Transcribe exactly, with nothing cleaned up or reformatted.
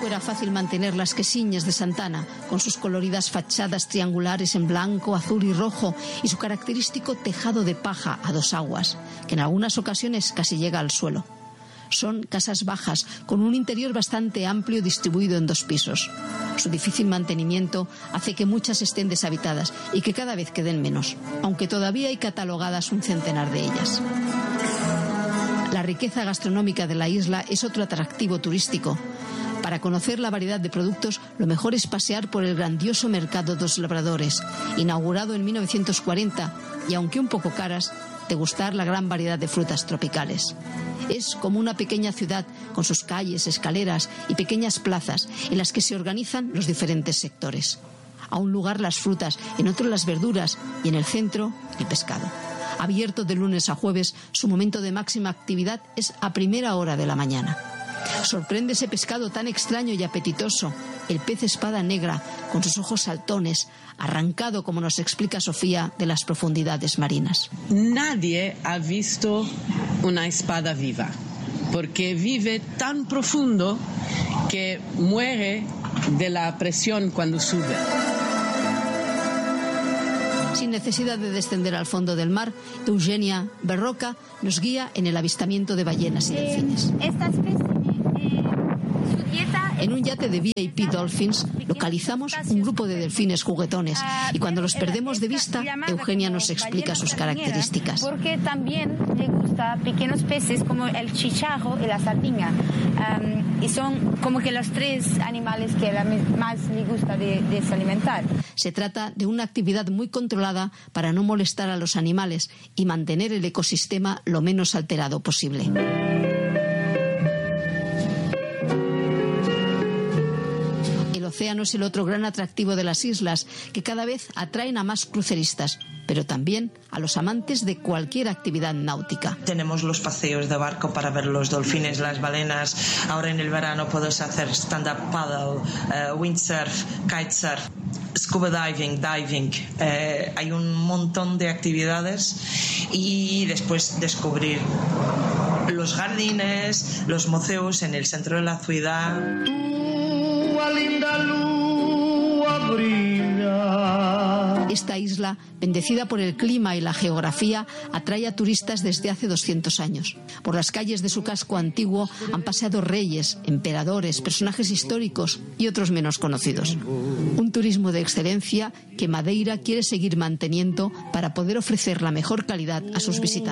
era fácil mantener las quesiñas de Santana, con sus coloridas fachadas triangulares en blanco, azul y rojo, y su característico tejado de paja a dos aguas, que en algunas ocasiones casi llega al suelo. Son casas bajas, con un interior bastante amplio distribuido en dos pisos. Su difícil mantenimiento hace que muchas estén deshabitadas y que cada vez queden menos, aunque todavía hay catalogadas un centenar de ellas. La riqueza gastronómica de la isla es otro atractivo turístico. Para conocer la variedad de productos, lo mejor es pasear por el grandioso Mercado dos Labradores, inaugurado en mil novecientos cuarenta, y aunque un poco caras, degustar la gran variedad de frutas tropicales. Es como una pequeña ciudad con sus calles, escaleras y pequeñas plazas en las que se organizan los diferentes sectores. A un lugar las frutas, en otro las verduras y en el centro el pescado. Abierto de lunes a jueves, su momento de máxima actividad es a primera hora de la mañana. Sorprende ese pescado tan extraño y apetitoso, el pez espada negra, con sus ojos saltones, arrancado, como nos explica Sofía, de las profundidades marinas. Nadie ha visto una espada viva, porque vive tan profundo que muere de la presión cuando sube. Sin necesidad de descender al fondo del mar, Eugenia Berroca nos guía en el avistamiento de ballenas y delfines. Esta especie, eh, su dieta En un yate de V I P Dolphins localizamos un grupo de delfines juguetones y cuando los perdemos de vista, Eugenia nos explica sus características. Porque también le gusta pequeños peces como el chicharro y la sardina. Um, y son como que los tres animales que la más le gusta de, de se alimentar. Se trata de una actividad muy controlada para no molestar a los animales y mantener el ecosistema lo menos alterado posible. El océano es el otro gran atractivo de las islas, que cada vez atraen a más cruceristas, pero también a los amantes de cualquier actividad náutica. Tenemos los paseos de barco para ver los delfines, las balenas. Ahora en el verano puedes hacer stand-up paddle, uh, windsurf, kitesurf, scuba diving, diving. Eh, hay un montón de actividades y después descubrir los jardines, los museos en el centro de la ciudad. Esta isla, bendecida por el clima y la geografía, atrae a turistas desde hace doscientos años. Por las calles de su casco antiguo han paseado reyes, emperadores, personajes históricos y otros menos conocidos. Un turismo de excelencia que Madeira quiere seguir manteniendo para poder ofrecer la mejor calidad a sus visitantes.